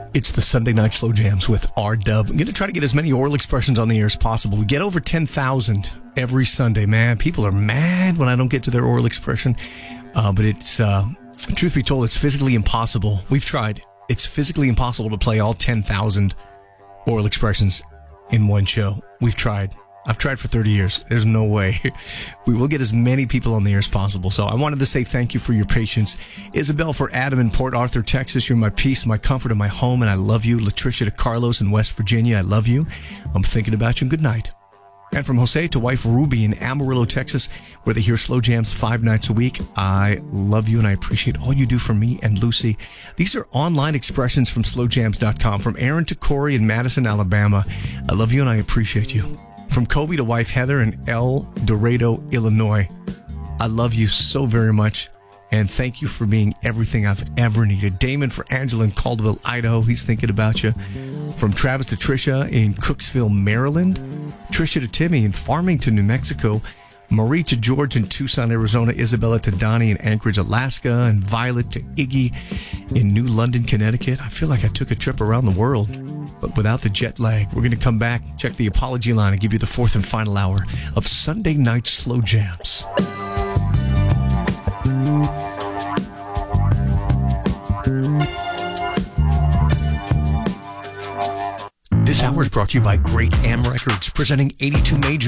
It's the Sunday Night Slow Jams with R-Dub. I'm going to try to get as many oral expressions on the air as possible. We get over 10,000 every Sunday, man. People are mad when I don't get to their oral expression. But it's, truth be told, it's physically impossible. We've tried. It's physically impossible to play all 10,000 oral expressions in one show. We've tried. I've tried for 30 years. There's no way. We will get as many people on the air as possible. So I wanted to say thank you for your patience. Isabel for Adam in Port Arthur, Texas. You're my peace, my comfort, and my home, and I love you. Latricia to Carlos in West Virginia. I love you. I'm thinking about you, and good night. And from Jose to wife Ruby in Amarillo, Texas, where they hear Slow Jams 5 nights a week. I love you, and I appreciate all you do for me and Lucy. These are online expressions from slowjams.com. From Aaron to Corey in Madison, Alabama. I love you, and I appreciate you. From Kobe to wife Heather in El Dorado, Illinois. I love you so very much, and thank you for being everything I've ever needed. Damon for Angela in Caldwell, Idaho. He's thinking about you. From Travis to Trisha in Cooksville, Maryland. Trisha to Timmy in Farmington, New Mexico. Marie to George in Tucson, Arizona. Isabella to Donnie in Anchorage, Alaska. And Violet to Iggy in New London, Connecticut. I feel like I took a trip around the world, but without the jet lag. We're going to come back, check the apology line, and give you the fourth and final hour of Sunday Night Slow Jams. This hour is brought to you by Great Am Records, presenting 82 Major.